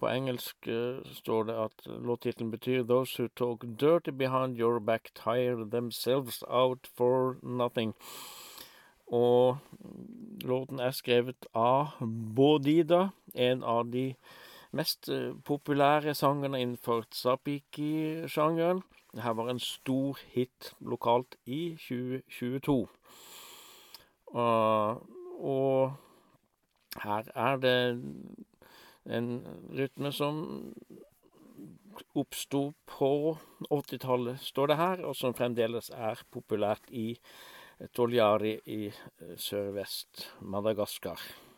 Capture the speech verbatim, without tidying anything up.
på engelsk uh, står det at låttitlen betyr «Those who talk dirty behind your back tire themselves out for nothing». Og låten er skrevet av Bodida, en av de mest uh, populære sangerne innenfor Zapiki-sjangeren. Dette var en stor hit lokalt i tjue tjueto. Uh, og her er det en rytme som oppstod på åttitallet, står det her, og som fremdeles er populært i Toliari i sørvest Madagaskar.